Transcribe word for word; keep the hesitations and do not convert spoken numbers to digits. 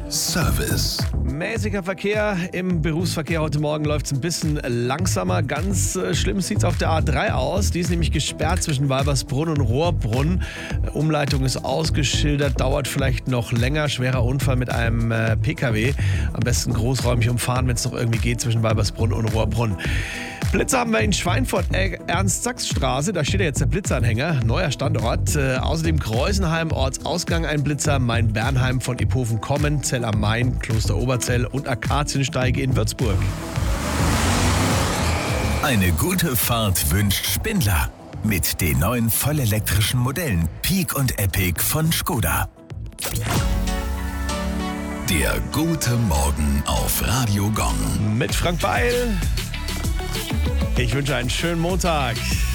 Service. Mäßiger Verkehr im Berufsverkehr. Heute Morgen läuft es ein bisschen langsamer. Ganz äh, schlimm sieht es auf der A drei aus. Die ist nämlich gesperrt zwischen Walbersbrunn und Rohrbrunn. Umleitung ist ausgeschildert, dauert vielleicht noch länger. Schwerer Unfall mit einem äh, P K W. Am besten großräumig umfahren, wenn es noch irgendwie geht, zwischen Walbersbrunn und Rohrbrunn. Blitzer haben wir in Schweinfurt, äh, Ernst-Sachs-Straße. Da steht ja jetzt der Blitzanhänger. Neuer Standort. Äh, außerdem Kreusenheim, Ortsausgang ein Blitzer. Main-Bernheim von Iphofen kommen. Zell am Main, Kloster Oberzell und Akaziensteige in Würzburg. Eine gute Fahrt wünscht Spindler. Mit den neuen vollelektrischen Modellen Peak und Epic von Skoda. Der gute Morgen auf Radio Gong. Mit Frank Beil. Ich wünsche einen schönen Montag.